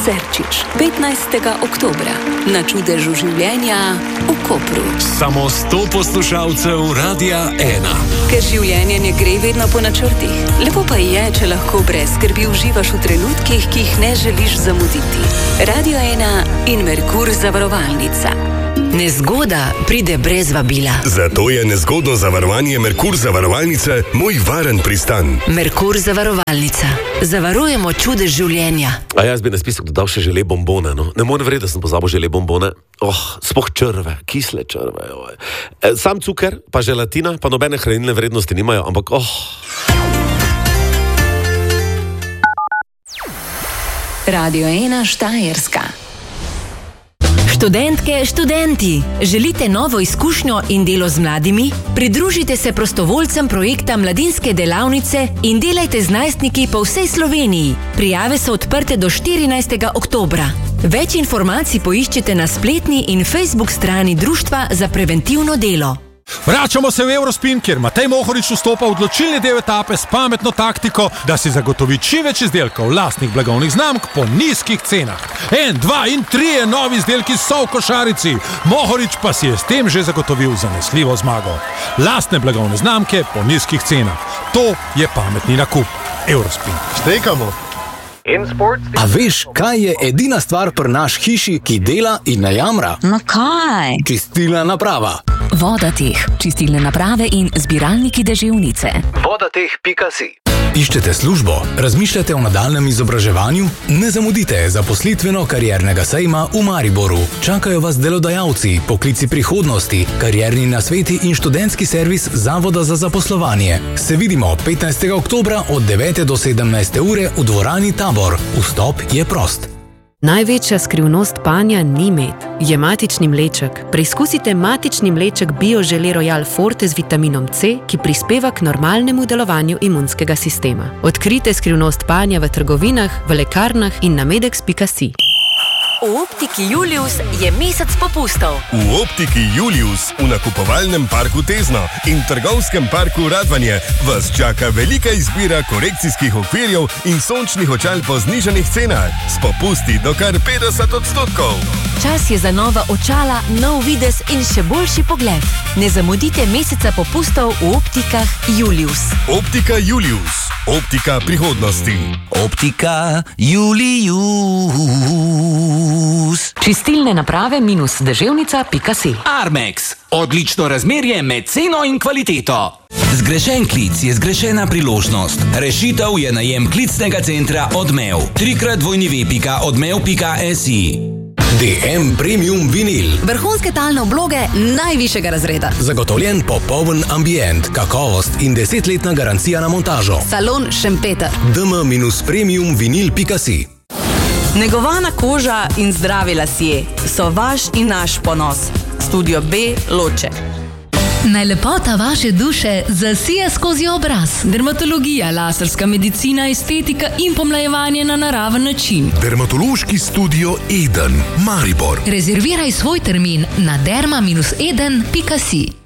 Zerčič 15. oktobra na Čudežu življenja v Kopru. Samo 100 poslušalcev Radia 1. Ker življenje ne gre vedno po načrtih, lepo pa je, če lahko brez skrbi uživaš v trenutkih, ki jih ne želiš zamuditi. Radio 1 in Merkur zavarovalnica. Nezgoda pride brez vabila. Zato je nezgodno zavarovanje Merkur zavarovalnice moj varen pristan. Merkur zavarovalnica. Zavarujemo čudež življenja. A jaz bi na spisek dodal še žele bombone, no. Ne morem verjeti, da sem pozabil žele bombone. Sploh črve, kisle črve. Sam cuker, pa želatina, pa nobene hranilne vrednosti nimajo, ampak Radio 1 Štajerska. Študentke, študenti, želite novo izkušnjo in delo z mladimi? Pridružite se prostovoljcem projekta Mladinske delavnice in delajte z najstniki po vsej Sloveniji. Prijave so odprte do 14. oktobra. Več informacij poiščite na spletni in Facebook strani Društva za preventivno delo. Vračamo se v Eurospin, kjer Matej Mohorič vstopa v odločilni del etape s pametno taktiko, da si zagotovi čim več izdelkov lastnih blagovnih znamk po nizkih cenah. 1, 2 in 3 novi izdelki so v košarici. Mohorič pa si je s tem že zagotovil zanesljivo zmago. Lastne blagovne znamke po nizkih cenah. To je pametni nakup. Eurospin. Štekamo. A veš, kaj je edina stvar pri naš hiši, ki dela in ne jamra? No kaj? Čistilna naprava. Vodateh, čistilne naprave in zbiralniki deževnice. Vodateh.si. Iščete službo? Razmišljate o nadaljnem izobraževanju? Ne zamudite zaposlitveno kariernega sejma v Mariboru. Čakajo vas delodajalci, poklici prihodnosti, karierni nasveti in študentski servis Zavoda za zaposlovanje. Se vidimo 15. oktobra od 9. do 17. ure v dvorani Tabor. Vstop je prost. Največja skrivnost panja ni med, je matični mleček. Preizkusite matični mleček Biožele Royal Forte z vitaminom C, ki prispeva k normalnemu delovanju imunskega sistema. Odkrite skrivnost panja v trgovinah, v lekarnah in na medex.si. V Optiki Julius je mesec popustov. V Optiki Julius v nakupovalnem parku Tezno in trgovskem parku Radvanje vas čaka velika izbira korekcijskih okvirjev in sončnih očal po znižanih cenah s popusti do kar 50%. Čas je za nova očala, nov videz in še boljši pogled. Ne zamudite meseca popustov v Optikah Julius. Optika Julius. Optika prihodnosti. Optika Julius. Čistilne naprave -deževnica.si. Armex. Odlično razmerje med ceno in kvaliteto. Zgrešen klic je zgrešena priložnost. Rešitev je najem klicnega centra Odmev. 3x-odmev.si. DM Premium Vinil. Vrhunske talne obloge najvišjega razreda. Zagotovljen popoln ambient, kakovost in 10-letna garancija na montažo. Salon Šempeter. dm-premiumvinil.si. Negovana koža in zdravi lasje so vaš in naš ponos. Studio B Loče. Naj lepota vaše duše zasije skozi obraz. Dermatologija, laserska medicina, estetika in pomlajevanje na naraven način. Dermatološki studio Eden, Maribor. Rezerviraj svoj termin na derma-eden.si.